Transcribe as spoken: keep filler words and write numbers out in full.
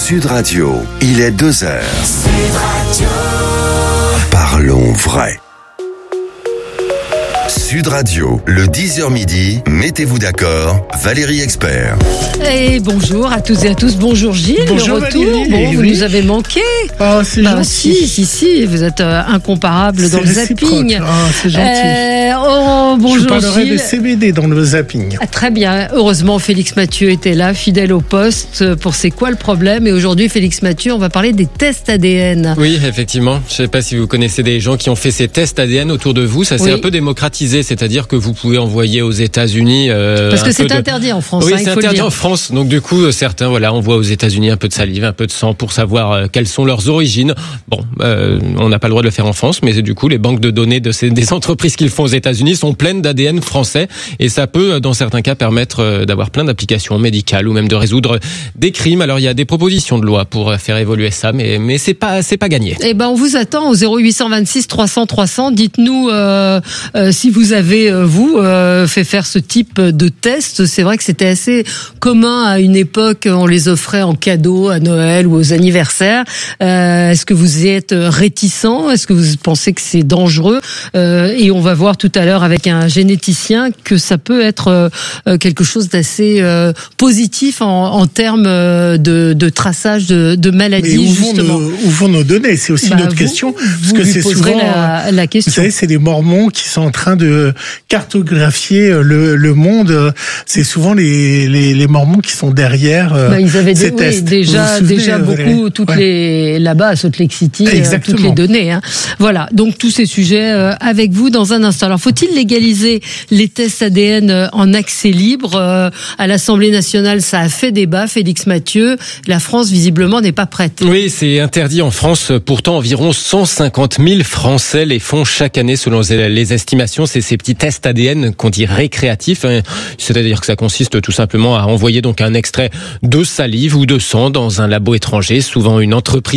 Sud Radio, il est deux heures. Sud Radio. Parlons vrai. Sud Radio, le dix heures midi, mettez-vous d'accord, Valérie Expert. Et bonjour à tous et à tous, bonjour Gilles, bonjour le retour, Valérie, bon, vous oui. nous avez manqué. Oh, c'est bah, gentil. Si, si, si, vous êtes euh, incomparable c'est dans le zapping. Oh, c'est gentil. Euh, oh, bonjour Je parlerai Gilles. de C B D dans le zapping. Ah, très bien, heureusement Félix Mathieu était là, fidèle au poste pour C'est quoi le problème. Et aujourd'hui Félix Mathieu, on va parler des tests A D N. Oui, effectivement, je ne sais pas si vous connaissez des gens qui ont fait ces tests A D N autour de vous, ça s'est Oui. un peu démocratisé, c'est-à-dire que vous pouvez envoyer aux États-Unis euh, Parce que un c'est peu de... interdit en France, Oui, hein, c'est il faut interdit le dire. en France. Donc du coup, certains voilà, envoient aux États-Unis un peu de salive, un peu de sang pour savoir euh, quelles sont leurs origines. Bon, euh, on n'a pas le droit de le faire en France, mais du coup, les banques de données de ces, des entreprises qui le font aux États-Unis sont pleines d'A D N français, et ça peut, dans certains cas, permettre euh, d'avoir plein d'applications médicales ou même de résoudre des crimes. Alors il y a des propositions de loi pour faire évoluer ça, mais mais c'est pas c'est pas gagné. Eh ben, on vous attend au zéro huit cent vingt-six trois cents trois cents. Dites-nous euh, euh, si vous avez euh, vous euh, fait faire ce type de test. C'est vrai que c'était assez commun à une époque. On les offrait en cadeau à Noël ou aux anniversaires. Euh, est-ce que vous y êtes réticent? Est-ce que vous pensez que c'est dangereux? euh, Et on va voir tout à l'heure avec un généticien que ça peut être euh, quelque chose d'assez euh, positif en, en termes de, de traçage de, de maladies. Mais où vont, justement. nos, où vont nos données? C'est aussi Bah, une autre vous, question. Parce vous que lui c'est poserez souvent, la, la question. Vous savez, c'est les Mormons qui sont en train de cartographier le, le monde. C'est souvent les, les, les Mormons qui sont derrière euh, bah, ils avaient ces des, tests. oui, déjà, vous vous souvenez, déjà Valérie? beaucoup, toutes Ouais. les là-bas à Salt Lake City, euh, toutes les données. Hein. Voilà, donc tous ces sujets euh, avec vous dans un instant. Alors, faut-il légaliser les tests A D N en accès libre? euh, À l'Assemblée nationale, ça a fait débat. Félix Mathieu, la France visiblement n'est pas prête. Oui, c'est interdit en France. Pourtant, environ cent cinquante mille Français les font chaque année selon les estimations. C'est ces petits tests A D N qu'on dit récréatifs. C'est-à-dire que ça consiste tout simplement à envoyer donc un extrait de salive ou de sang dans un labo étranger, souvent une entreprise